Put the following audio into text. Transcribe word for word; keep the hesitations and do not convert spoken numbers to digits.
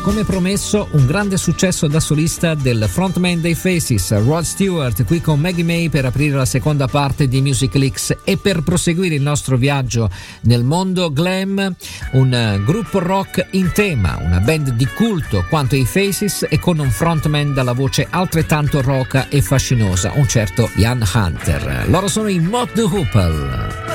Come promesso, un grande successo da solista del frontman dei Faces, Rod Stewart, qui con Maggie May per aprire la seconda parte di Music Leaks e per proseguire il nostro viaggio nel mondo glam, un gruppo rock in tema, una band di culto quanto i Faces e con un frontman dalla voce altrettanto roca e fascinosa, un certo Ian Hunter. Loro sono i Mott the Hoople.